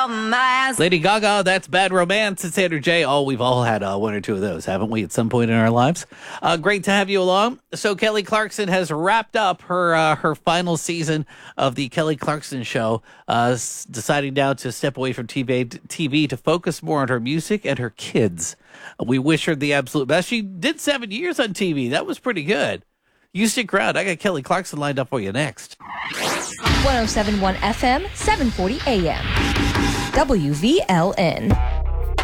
Lady Gaga, that's Bad Romance. It's Andrew J. Oh, we've all had one or two of those, haven't we, at some point in our lives? Great to have you along. So Kelly Clarkson has wrapped up her final season of the Kelly Clarkson Show, deciding now to step away from TV to focus more on her music and her kids. We wish her the absolute best. She did 7 years on TV. That was pretty good. You stick around. I got Kelly Clarkson lined up for you next. 107.1 FM, 740 AM. WVLN.